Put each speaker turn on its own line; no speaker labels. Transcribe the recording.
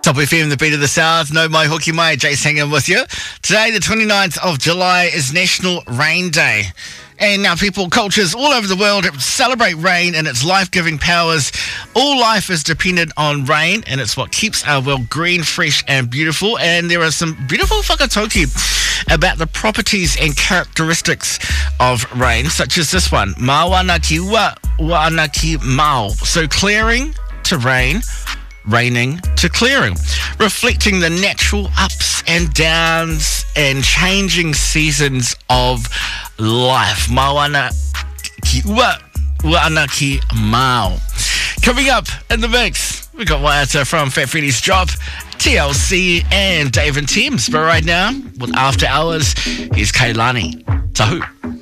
Top FM, the beat of the South. No mai hoki mai, Jace hanging with you. Today, the 29th of July, is National Rain Day. And now people, cultures all over the world celebrate rain and its life-giving powers. All life is dependent on rain, and it's what keeps our world green, fresh and beautiful. And there are some beautiful whakatauki about the properties and characteristics of rain, such as this one. Mawana ki wa ana ki mau. So clearing to rain, raining to clearing, reflecting the natural ups and downs and changing seasons of life. Mawana ki ua ana ki mau. Coming up in the mix, we got Waiata from Fat Freddy's Drop, TLC and Dave and Thames. But right now, with After Hours, here's Kailani. Tahu.